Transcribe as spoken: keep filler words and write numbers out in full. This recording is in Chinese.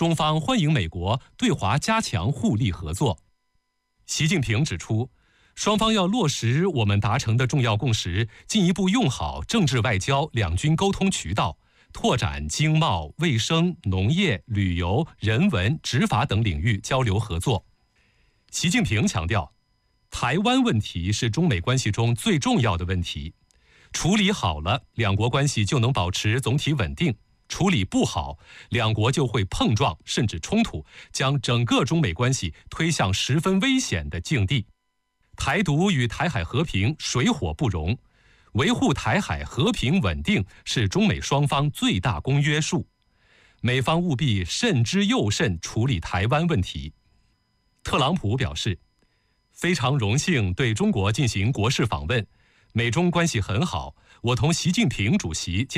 中方欢迎美国对华加强互利合作。习近平指出，双方要落实我们达成的重要共识，进一步用好政治外交两军沟通渠道，拓展经贸、卫生、农业、旅游、人文、执法等领域交流合作。习近平强调，台湾问题是中美关系中最重要的问题，处理好了，两国关系就能保持总体稳定；处理不好，两国就会碰撞甚至冲突，将整个中美关系推向十分危险的境地。台独与台海和平水火不容，维护台海和平稳定是中美双方最大公约数，美方务必慎之又慎处理台湾问题。特朗普表示，非常荣幸对中国进行国事访问，美中关系很好，我同习近平主席见